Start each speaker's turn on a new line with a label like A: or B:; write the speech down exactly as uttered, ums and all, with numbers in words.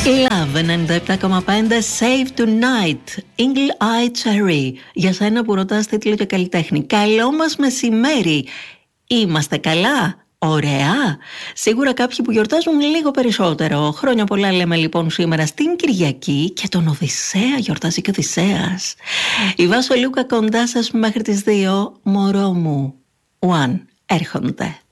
A: Love ενενήντα επτά κόμμα πέντε, Save Tonight, Eagle Eye Cherry. Για σένα που ρωτάς τίτλο και καλλιτέχνη. Καλό μας μεσημέρι. Είμαστε καλά? Ωραία. Σίγουρα κάποιοι που γιορτάζουν λίγο περισσότερο. Χρόνια πολλά λέμε λοιπόν σήμερα στην Κυριακή. Και τον Οδυσσέα, γιορτάζει και Οδυσσέας. Η Βάσο Λούκα κοντά σας μέχρι τις δύο. Μωρό μου. One. Έρχονται.